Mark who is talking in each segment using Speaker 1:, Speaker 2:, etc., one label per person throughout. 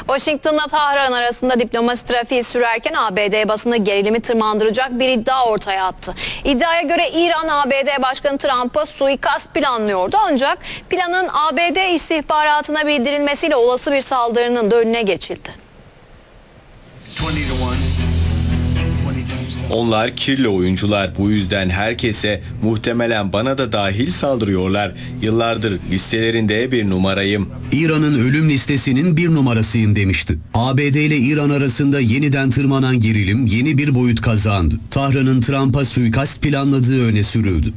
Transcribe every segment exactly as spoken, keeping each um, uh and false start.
Speaker 1: Washington'la Tahran arasında diplomasi trafiği sürerken A B D basını gerilimi tırmandıracak bir iddia ortaya attı. İddiaya göre İran, A B D Başkanı Trump'a suikast planlıyordu, ancak planın A B D istihbaratına bildirilmesiyle olası bir saldırının da önüne geçildi.
Speaker 2: Onlar kirli oyuncular. Bu yüzden herkese, muhtemelen bana da dahil, saldırıyorlar. Yıllardır listelerinde bir numarayım.
Speaker 3: İran'ın ölüm listesinin bir numarasıyım demişti. A B D ile İran arasında yeniden tırmanan gerilim yeni bir boyut kazandı. Tahran'ın Trump'a suikast planladığı öne sürüldü.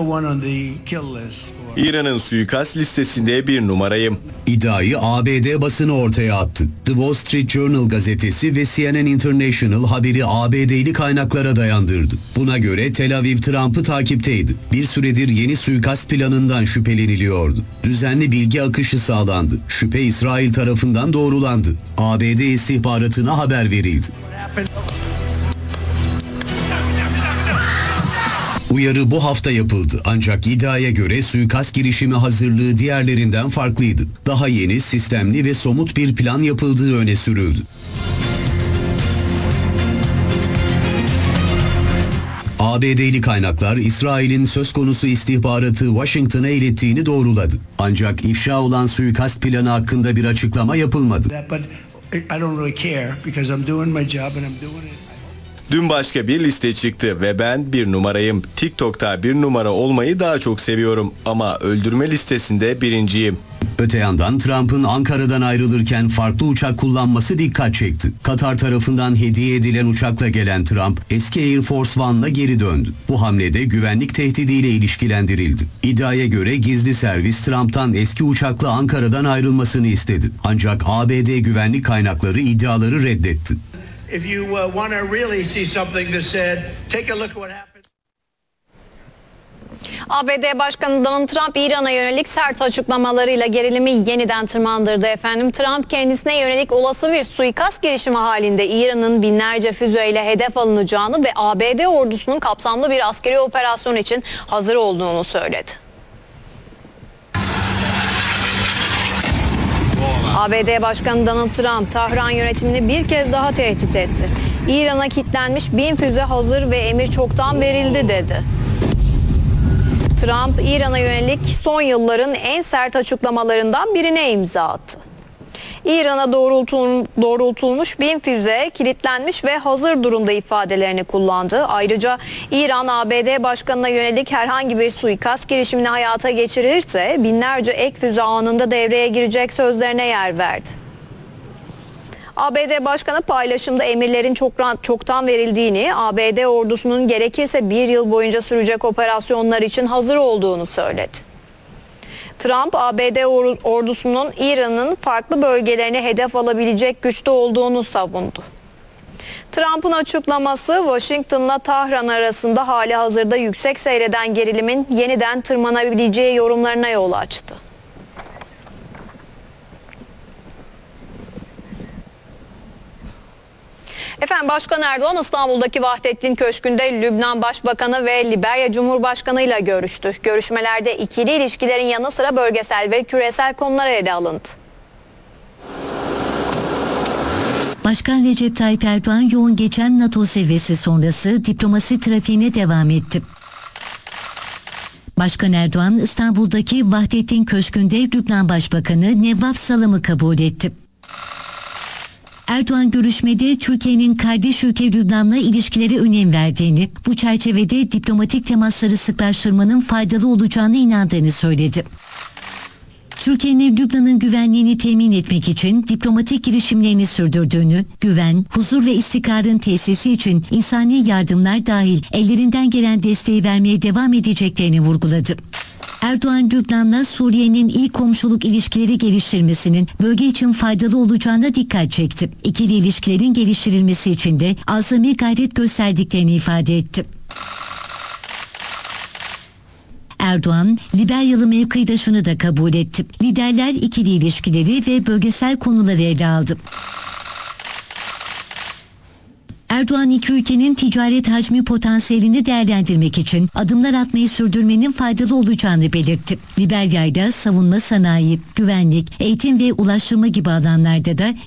Speaker 2: İran'ın suikast listesinde bir numarayım.
Speaker 3: İddiayı A B D basını ortaya attı. The Wall Street Journal gazetesi ve C N N International haberi A B D'li kaynaklara dayandırdı. Buna göre Tel Aviv Trump'ı takipteydi. Bir süredir yeni suikast planından şüpheleniliyordu. Düzenli bilgi akışı sağlandı. Şüphe İsrail tarafından doğrulandı. A B D istihbaratına haber verildi. Uyarı bu hafta yapıldı, ancak iddiaya göre suikast girişimi hazırlığı diğerlerinden farklıydı. Daha yeni, sistemli ve somut bir plan yapıldığı öne sürüldü. A B D'li kaynaklar İsrail'in söz konusu istihbaratı Washington'a ilettiğini doğruladı. Ancak ifşa olan suikast planı hakkında bir açıklama yapılmadı.
Speaker 2: Dün başka bir liste çıktı ve ben bir numarayım. TikTok'ta bir numara olmayı daha çok seviyorum ama öldürme listesinde birinciyim.
Speaker 3: Öte yandan Trump'ın Ankara'dan ayrılırken farklı uçak kullanması dikkat çekti. Katar tarafından hediye edilen uçakla gelen Trump, eski Air Force One'la geri döndü. Bu hamlede güvenlik tehdidiyle ilişkilendirildi. İddiaya göre gizli servis Trump'tan eski uçakla Ankara'dan ayrılmasını istedi. Ancak A B D güvenlik kaynakları iddiaları reddetti.
Speaker 4: If you uh, want to really see something that said, take a look at what happened.
Speaker 1: A B D Başkanı Donald Trump, İran'a yönelik sert açıklamalarıyla gerilimi yeniden tırmandırdı efendim. Trump, kendisine yönelik olası bir suikast girişimi halinde İran'ın binlerce füzeyle hedef alınacağını ve A B D ordusunun kapsamlı bir askeri operasyon için hazır olduğunu söyledi. A B D Başkanı Donald Trump, Tahran yönetimini bir kez daha tehdit etti. İran'a kilitlenmiş bin füze hazır ve emir çoktan verildi dedi. Trump, İran'a yönelik son yılların en sert açıklamalarından birine imza attı. İran'a doğrultulmuş bin füze kilitlenmiş ve hazır durumda ifadelerini kullandı. Ayrıca İran, A B D Başkanı'na yönelik herhangi bir suikast girişimini hayata geçirirse binlerce ek füze anında devreye girecek sözlerine yer verdi. A B D Başkanı paylaşımda emirlerin çoktan, çoktan verildiğini, A B D ordusunun gerekirse bir yıl boyunca sürecek operasyonlar için hazır olduğunu söyledi. Trump, A B D ordusunun İran'ın farklı bölgelerine hedef alabilecek güçte olduğunu savundu. Trump'ın açıklaması, Washington'la Tahran arasında hali hazırda yüksek seyreden gerilimin yeniden tırmanabileceği yorumlarına yol açtı. Efendim, Başkan Erdoğan İstanbul'daki Vahdettin Köşkü'nde Lübnan Başbakanı ve Liberya Cumhurbaşkanı ile görüştü. Görüşmelerde ikili ilişkilerin yanı sıra bölgesel ve küresel konular ele alındı.
Speaker 5: Başkan Recep Tayyip Erdoğan yoğun geçen NATO zirvesi sonrası diplomasi trafiğine devam etti. Başkan Erdoğan İstanbul'daki Vahdettin Köşkü'nde Lübnan Başbakanı Nevvaf Salam'ı kabul etti. Erdoğan görüşmede Türkiye'nin kardeş ülke Lübnan'la ilişkilere önem verdiğini, bu çerçevede diplomatik temasları sıklaştırmanın faydalı olacağına inandığını söyledi. Türkiye'nin Lübnan'ın güvenliğini temin etmek için diplomatik girişimlerini sürdürdüğünü, güven, huzur ve istikrarın tesisi için insani yardımlar dahil ellerinden gelen desteği vermeye devam edeceklerini vurguladı. Erdoğan, Lübnan'la Suriye'nin iyi komşuluk ilişkileri geliştirmesinin bölge için faydalı olacağına dikkat çekti. İkili ilişkilerin geliştirilmesi için de azami gayret gösterdiklerini ifade etti. Erdoğan, Liberyalı mevkidaşını da kabul etti. Liderler ikili ilişkileri ve bölgesel konuları ele aldı. Erdoğan, iki ülkenin ticaret hacmi potansiyelini değerlendirmek için adımlar atmayı sürdürmenin faydalı olacağını belirtti. Liberya'yla savunma sanayi, güvenlik, eğitim ve ulaştırma gibi alanlarda da